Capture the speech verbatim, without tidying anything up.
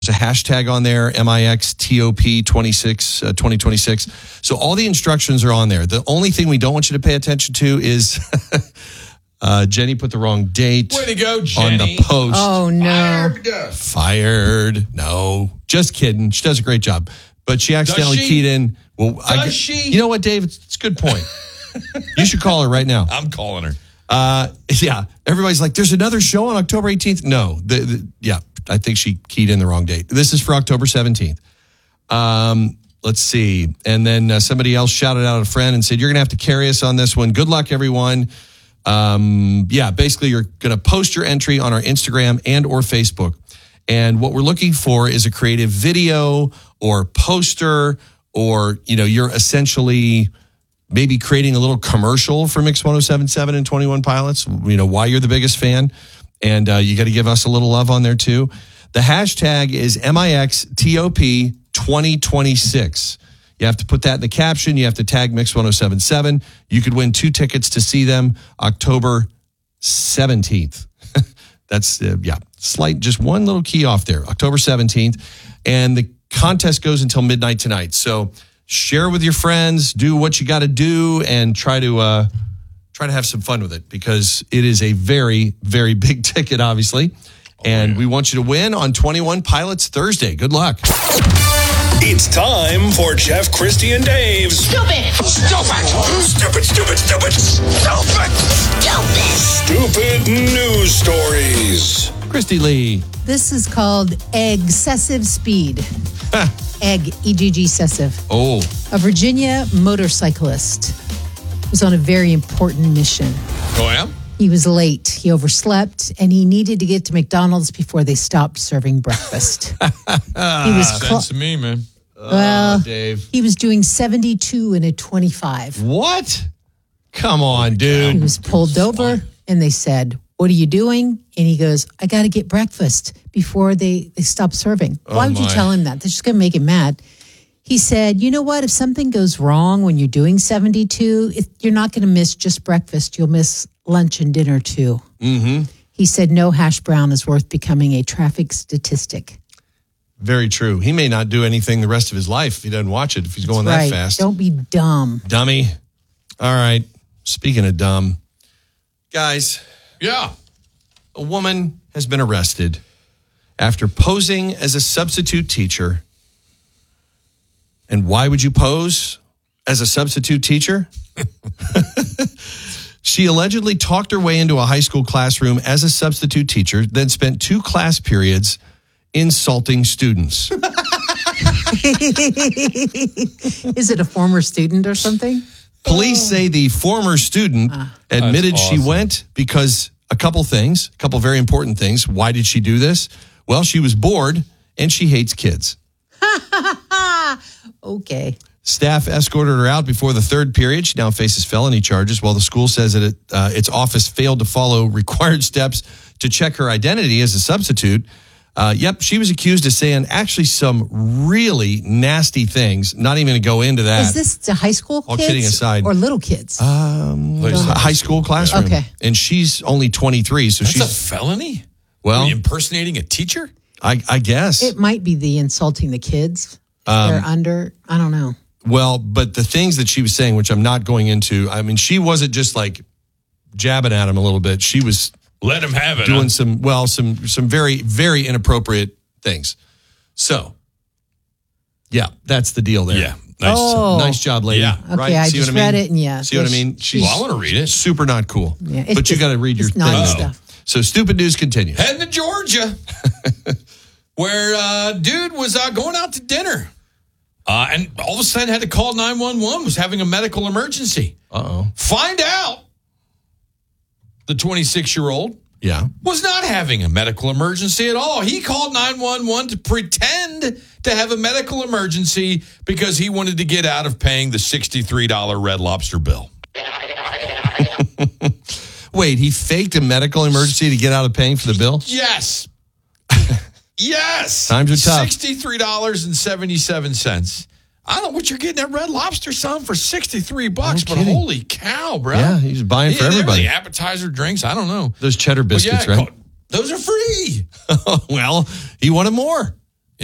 There's a hashtag on there, M I X T O P twenty-six, uh, twenty twenty-six. So all the instructions are on there. The only thing we don't want you to pay attention to is uh, Jenny put the wrong date Way to go, Jenny. on the post. Oh, no. Fired. Fired. No, just kidding. She does a great job. But she accidentally she? keyed in. Well, Does I, she? You know what, Dave? It's, it's a good point. You should call her right now. I'm calling her. Uh, yeah. Everybody's like, there's another show on October eighteenth. No. The, the, yeah. I think she keyed in the wrong date. This is for October seventeenth. Um, let's see. And then uh, somebody else shouted out a friend and said, you're going to have to carry us on this one. Good luck, everyone. Um, yeah, basically, you're going to post your entry on our Instagram and or Facebook. And what we're looking for is a creative video or poster, or, you know, you're essentially maybe creating a little commercial for Mix one oh seven point seven and twenty-one Pilots, you know, why you're the biggest fan. And uh, you got to give us a little love on there, too. The hashtag is M I X T O P twenty twenty-six. You have to put that in the caption. You have to tag Mix one oh seven point seven. You could win two tickets to see them October seventeenth. That's, uh, yeah, slight, just one little key off there, October seventeenth. And the contest goes until midnight tonight. So share with your friends, do what you got to do, and try to... Uh, Try to have some fun with it, because it is a very, very big ticket, obviously. And we want you to win on twenty-one Pilots Thursday. Good luck. It's time for Jeff, Christy, and Dave's Stupid! Stupid! Stupid, stupid, stupid, stupid! Stupid! Stupid news stories. Christy Lee. This is called excessive speed. Egg, E G G excessive. Oh. A Virginia motorcyclist was on a very important mission. Oh, yeah? He was late. He overslept, and he needed to get to McDonald's before they stopped serving breakfast. he was clo- Sense to me, man. well, Oh, Dave. he was doing seventy-two in a twenty-five. What? Come on, He dude. was pulled over, and they said, "What are you doing?" And he goes, "I got to get breakfast before they, they stop serving." Why would you my. tell him that? That's just going to make him mad. He said, "You know what? If something goes wrong when you're doing seventy-two, if you're not going to miss just breakfast. You'll miss lunch and dinner too." Mm-hmm. He said, "No hash brown is worth becoming a traffic statistic." Very true. He may not do anything the rest of his life if he doesn't watch it, if he's going Right. that fast. Don't be dumb. Dummy. All right. Speaking of dumb, guys, Yeah. a woman has been arrested after posing as a substitute teacher. And why would you pose as a substitute teacher? She allegedly talked her way into a high school classroom as a substitute teacher, then spent two class periods insulting students. Is it a former student or something? Police say the former student admitted That's she awesome. went because a couple things, a couple very important things. Why did she do this? Well, she was bored and she hates kids. Okay. Staff escorted her out before the third period. She now faces felony charges, while the school says that it, uh, its office failed to follow required steps to check her identity as a substitute. Uh, yep, she was accused of saying actually some really nasty things. Not even going to go into that. Is this to high school All kids kidding aside. or little kids? Um, a high school classroom. Okay. And she's only twenty-three, so That's she's, a felony? well, Are you impersonating a teacher? I, I guess. It might be the insulting the kids. If Um, they're under, I don't know. Well, but the things that she was saying, which I'm not going into, I mean, she wasn't just like jabbing at him a little bit. She was Let him have it. doing huh? some, well, some, some very, very inappropriate things. So, yeah, that's the deal there. Yeah. Nice. Oh. Nice job, lady. Yeah. Okay, Right? I See just what I mean? read it, and yeah. See what I mean? She's Well, I want to read it. super not cool. Yeah, it's but you just- got to read your it's thing. naughty though. stuff. So, stupid news continues. Heading to Georgia, where uh, dude was uh, going out to dinner. Uh, and all of a sudden had to call nine one one, was having a medical emergency. Uh-oh. Find out the twenty-six-year-old Yeah. was not having a medical emergency at all. He called nine one one to pretend to have a medical emergency because he wanted to get out of paying the sixty-three dollars Red Lobster bill. Wait, he faked a medical emergency to get out of paying for the bill? Yes. Yes. Times are tough. sixty-three dollars and seventy-seven cents. I don't know what you're getting at Red Lobster, son, for sixty-three bucks, No but kidding. holy cow, bro. Yeah, he's buying for Yeah, everybody. The appetizer drinks, I don't know. Those cheddar But biscuits, yeah, right? those are free. Well, he wanted more.